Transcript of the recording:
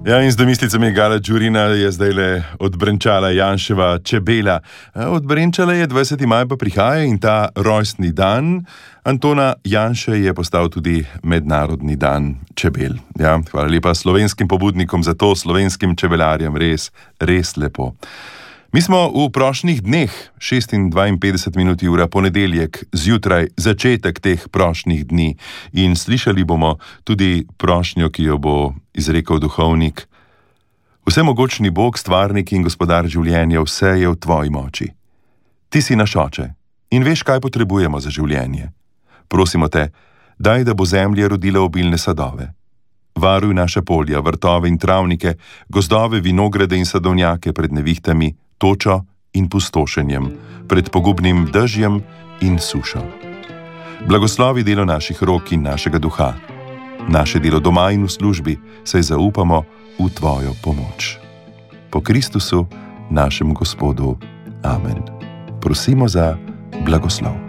Ja, in z domislicami Gala Đurina je zdajle odbrenčala Janševa čebela. Odbrenčala je 20. maj, pa prihaja in ta rojstni dan Antona Janše je postal tudi mednarodni dan čebel. Ja, hvala lepa slovenskim pobudnikom za to, slovenskim čebelarjem, res lepo. Mi smo v prošnjih dneh, 6:52 ura, ponedeljek, zjutraj, začetek teh prošnjih dni in slišali bomo tudi prošnjo, ki jo bo izrekel duhovnik. Vsemogočni Bog, stvarnik in gospodar življenja, vse je v tvoji moči. Ti si naš oče in veš, kaj potrebujemo za življenje. Prosimo te, daj, da bo zemlja rodila obilne sadove. Varuj naša polja, vrtove in travnike, gozdove, vinograde in sadovnjake pred nevihtami, točo in pustošenjem, pred pogubnim dežjem in sušo. Blagoslovi delo naših rok in našega duha, naše delo doma in v službi, saj zaupamo v tvojo pomoč. Po Kristusu, našem Gospodu. Amen. Prosimo za blagoslov.